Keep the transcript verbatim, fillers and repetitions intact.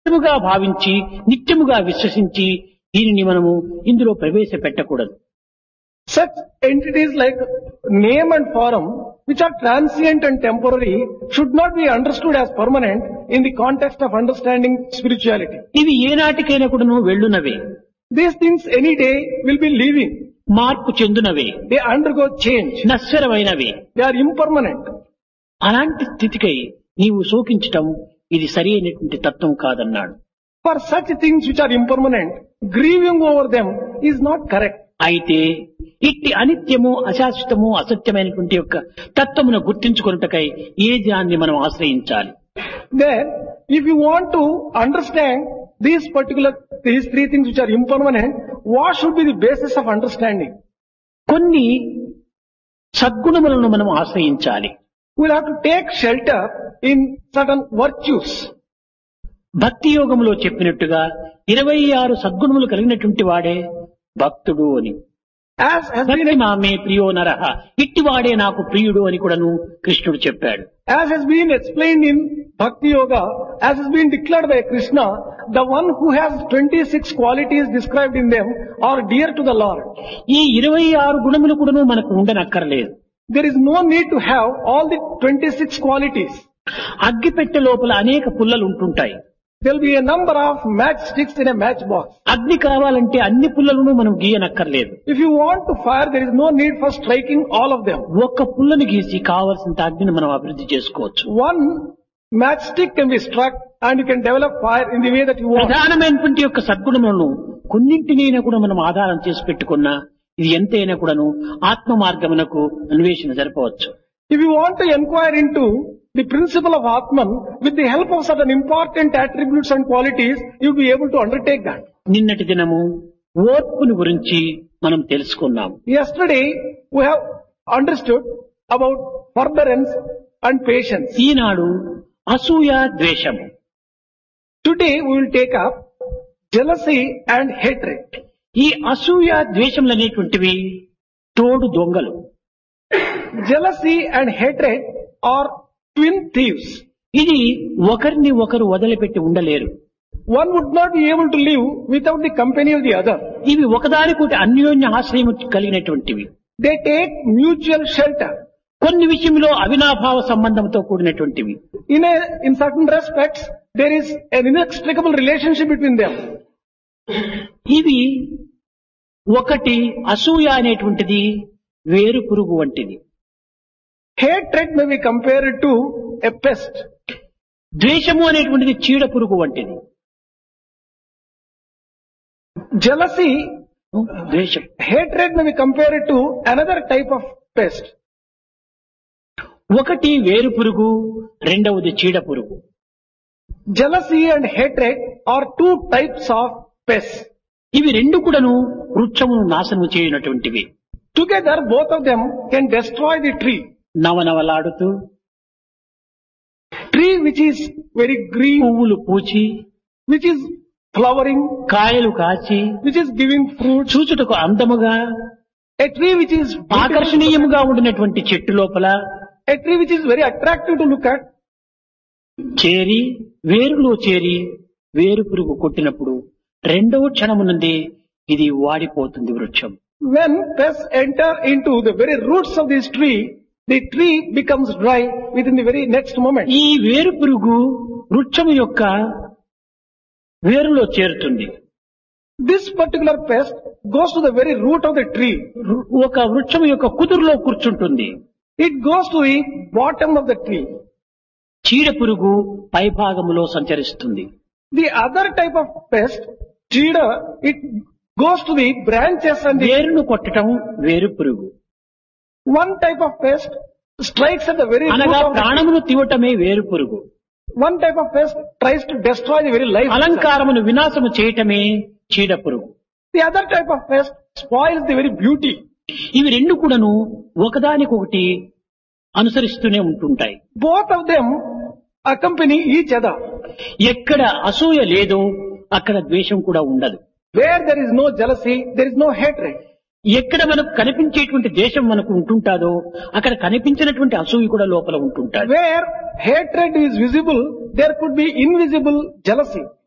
నిత్యముగా భావించి నిత్యముగా విశ్వసించి దీనిని మనము ఇందులో ప్రవేశపెట్టకూడదు. Such entities like name and form, which are transient and temporary, should not be understood as permanent in the context of understanding spirituality. ఇవి ఏనాటికైనా కూడాను వెళ్ళునవే, These things any day will be leaving. మార్పు చెందునవే, They undergo change. నశ్వరమైనవే. They are impermanent. అలాంటి స్థితికై నీవు శోకించటం ఇది సరి అయినటువంటి తత్వం కాదన్నాడు. For such things which are impermanent, grieving over them is not correct. అయితే ఇట్టి అనిత్యము అశాశ్వతము అసత్యమైనటువంటి యొక్క తత్వమును గుర్తించుకొనుటకై ఏ దాన్ని మనం ఆశ్రయించాలి? Then, if you want to understand these particular, these three things which are impermanent, what should be the basis of understanding? కొన్ని సద్గుణములను మనం ఆశ్రయించాలి. We'll have to take shelter in certain virtues. భక్తి యోగములో చెప్పినట్టుగా ఇరవై ఆరు సద్గుణములు కలిగినటువంటి వాడే భక్తుడు అని. As has been, భక్తి మామే ప్రియో నరః, ఇట్టివాడే నాకు ప్రియుడు అని కూడాను కృష్ణుడు చెప్పాడు. as has been explained in Bhakti Yoga, as has been declared by Krishna, the one who has twenty-six qualities described in them are dear to the Lord. ఈ ఇరవై ఆరు గుణములు కూడాను మనకు ఉండనక్కర్లేదు. There is no need to have all the twenty-six qualities. అగ్గిపెట్టె లోపల అనేక పుల్లలు ఉంటుంటాయి. There will be a number of matchsticks in a matchbox. అగ్ని కావాలంటే అన్ని పుల్లలను మనం గీయనక్కర్లేదు. If you want to fire, there is no need for striking all of them. ఒక్క పుల్లని గీసి కావలసినంత అగ్నిని మనం అభివృద్ధి చేసుకోవచ్చు. One matchstick can be struck and you can develop fire in the way that you want. ప్రధానమైనటువంటి యొక్క సద్గుణములను కొన్నింటినైనా కూడా మనం ఆధారం చేసి పెట్టుకున్నా ఇది ఎంతైనా కూడాను ఆత్మ మార్గమునకు అన్వేషణ జరపవచ్చు. If you want to inquire into the principle of Atman with the help of certain important attributes and qualities, you will be able to undertake that. నిన్నటి దినము ఓర్పుని గురించి మనం తెలుసుకున్నాం. Yesterday, we have understood about forbearance and patience. ఈనాడు అసూయ ద్వేషము. Today, we will take up jealousy and hatred. ఈ అసూయ ద్వేషములు అనేటువంటివి తోడు దొంగలు. Jealousy and hatred are twin thieves. ఇది ఒకరిని ఒకరు వదిలిపెట్టి ఉండలేరు. One would not be able to live without the company of the other. ఇవి ఒకదానికొకటి అన్యోన్య ఆశ్రయం కలిగినటువంటివి. They take mutual shelter. కొన్ని విషయంలో అవినాభావ సంబంధంతో కూడినటువంటివి. In a, in certain respects, there is an inextricable relationship between them. ఇవి ఒకటి అసూయ అనేటువంటిది వేరు పురుగు వంటిది. Hatred may be compared to a pest. ద్వేషము అనేటువంటిది చీడ పురుగు వంటిది. Jealousy, ద్వేషం. hatred may be compared to another type of pest. ఒకటి వేరు పురుగు, రెండవది చీడ పురుగు. Jealousy and hatred are two types of pests. ఇవి రెండు కూడాను వృక్షమును నాశనము చేయనటువంటివి. Together, both of them can destroy the tree. నవనవలాడుతూ Tree which is very green, పువ్వులు పూచి which is flowering, కాయలు కాచి which is giving fruit. చూచుటకు అందముగా A tree which is beautiful, ఆకర్షణీయముగా ఉండినటువంటి చెట్టు లోపల a tree which is very attractive to look at. చేరి వేరులో చేరి వేరు పురుగు కొట్టినప్పుడు రెండవ క్షణము నుండి ఇది వాడిపోతుంది వృక్షం. When pests enter into the very roots of this tree, the tree becomes dry within the very next moment. ఈ వేరు పురుగు వృక్షము యొక్క వేరులో చేరుతుంది. This particular pest goes to the very root of the tree. ఒక వృక్షము యొక్క కుదురులో కూర్చుంటుంది. It goes to the bottom of the tree. చీడ పురుగు పైభాగములో సంచరిస్తుంది. The other type of pest, cheetah, it goes to the branches and the వేరును కొట్టడం వేరు పురుగు. one type of pest strikes at the very root అనగా of the tree. ప్రాణమును తీవటమే వేరు పురుగు. One type of pest tries to destroy the very life itself. అలంకారమును వినాశము చేయటమే చీడ పురుగు. The other type of pest spoils the very beauty. ఇవి రెండు కూడాను ఒకదానికొకటి అనుసరిస్తూనే ఉంటుంటాయి. Both of them accompany each other. ఎక్కడ అసూయ లేదో అక్కడ ద్వేషం కూడా ఉండదు. Where there is no jealousy, there is no hatred. ఎక్కడ మనకు కనిపించేటువంటి ద్వేషం మనకు ఉంటుంటాదో అక్కడ కనిపించినటువంటి అసూయ కూడా లోపల ఉంటుంటాడు. Where hatred is visible, there could be invisible jealousy.